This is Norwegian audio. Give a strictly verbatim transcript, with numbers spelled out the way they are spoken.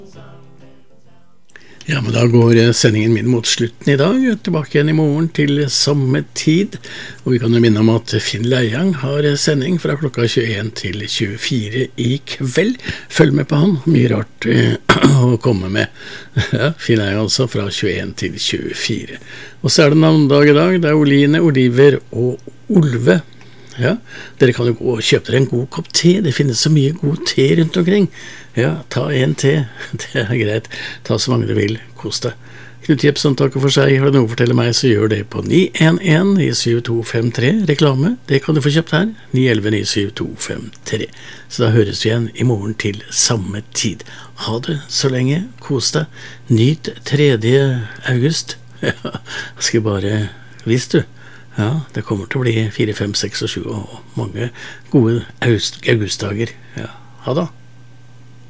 Ja, men da går sendingen min mot slutten i dag, tilbake igjen i morgen til samme tid, og vi kan jo minne om at Finn Leiang har sending fra klokka tjueen til tjuefire i kveld. Følg med på han, mye rart eh, å komme med. Ja, Finn Leiang altså fra tjueen til tjuefire. Og så er det navndag i dag, det er Oline, Oliver og Olve. Ja, dere kan jo gå og kjøpe dere en god kopp te, det finnes så mye god te rundt omkring. Ja, ta en te, det er greit, ta så mange du vil, kos deg. Knut Jepsen takker for seg, har du noe å fortelle meg, så gjør det på ni en en ni syv to fem tre, reklame, det kan du få kjøpt her, ni en en ni syv to fem tre. Så da høres vi igjen i morgen til samme tid. Ha det så lenge, kos deg, nyt tredje august, ja, jeg skal bare, visst du, ja, det kommer til å bli fire, fem, seks og sju og mange gode august, augustdager. Ja, ha det.